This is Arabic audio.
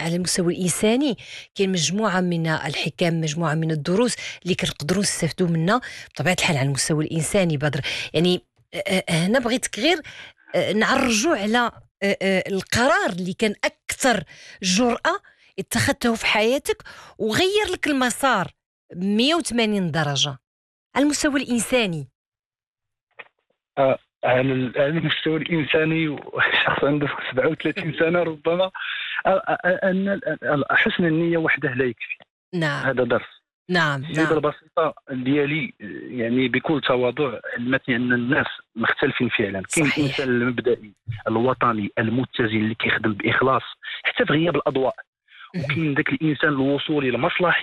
على المستوى الإنساني كاين مجموعة من الحكم، مجموعة من الدروس اللي كنقدروا نستفدوا منها بطبيعة الحال على المستوى الإنساني. بدر يعني هنا بغيتك غير نعرجوا على القرار اللي كان أكثر جرأة اتخذته في حياتك وغير لك المسار 180 درجة على المستوى الإنساني. على المستوى الإنساني، شخص عنده 37 سنة ربما أن حسن النية وحده لا يكفي. نعم هذا درس. نعم السيدة البسيطة ديالي يعني بكل تواضع علمتني أن الناس مختلفين فعلا. كاين الإنسان المبدئي الوطني المتزن اللي كيخدم بإخلاص حتى في غياب الأضواء، وكاين ذاك الإنسان الوصولي المصلحي